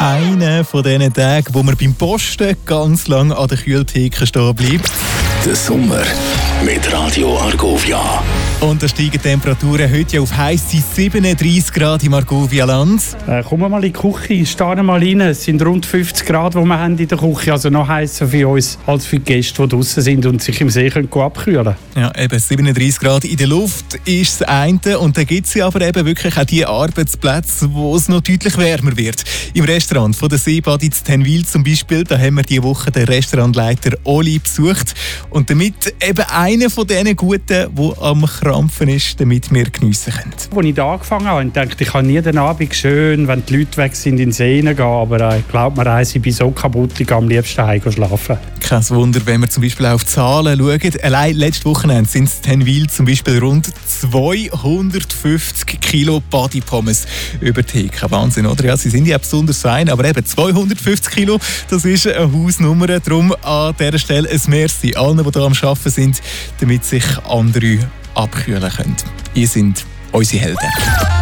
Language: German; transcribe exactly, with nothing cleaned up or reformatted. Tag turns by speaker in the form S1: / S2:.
S1: Einer von diesen Tagen, wo man beim Posten ganz lang an der Kühltheke stehen bleibt.
S2: Der Sommer mit Radio Argovia.
S1: Und da steigen die Temperaturen heute auf heisse siebenunddreissig Grad im Argovia-Land.
S3: Äh, kommen wir mal in die Küche, starren mal rein. Es sind rund fünfzig Grad, die wir haben in der Küche. Also noch heißer für uns als für die Gäste, die draußen sind und sich im See können abkühlen können.
S1: Ja, eben siebenunddreissig Grad in der Luft ist das eine. Und dann gibt es ja aber eben wirklich auch die Arbeitsplätze, wo es noch deutlich wärmer wird. Im Restaurant von der Seebad in Tenwil zum Beispiel, da haben wir diese Woche den Restaurantleiter Oli besucht. Und damit eben einer von diesen Guten, der am Krampfen ist, damit wir geniessen können.
S3: Als ich da angefangen habe, dachte ich, ich kann nie den Abend schön, wenn die Leute weg sind, in den See gehen. Aber äh, ich glaube mir, ich bin so kaputt, ich gehe am liebsten heim schlafen.
S1: Kein Wunder, wenn wir zum Beispiel auf die Zahlen schauen. Allein letztes Wochenende sind es in Tenwil zum Beispiel rund zweihundertfünfzig Kilo Bodypommes über die Theke. Wahnsinn, oder? Ja, sie sind ja besonders fein, aber eben zweihundertfünfzig Kilo, das ist eine Hausnummer. Darum an dieser Stelle ein Merci allen, die hier am Arbeiten sind, damit sich andere abkühlen können. Ihr seid unsere Helden.